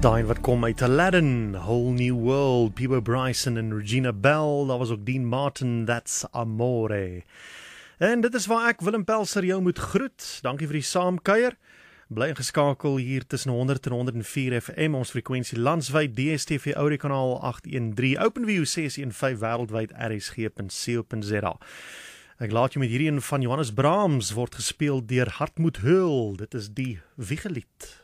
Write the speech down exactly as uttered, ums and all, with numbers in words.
Daai wat kom uit Aladdin, Whole New World, Peebo Bryson en Regina Bell, daar was ook Dean Martin, That's Amore. En dit is waar ek, Willem Pelser, jou moet groet. Dankie vir die saamkuier. Bly ingeskakel hier tussen honderd en honderd en vier F M, ons frekwensie landswyd, D S T V Audio kanaal agt een drie, OpenView ses een vyf, wêreldwyd R S G punt co punt za. Ek laat jou met hierdie een van Johannes Brahms, word gespeel deur Hartmut Höll. Dit is die Wiegelied.